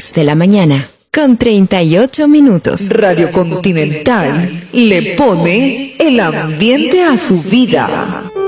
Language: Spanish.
2 de la mañana, con 38 minutos. Radio Continental le pone el ambiente a su vida.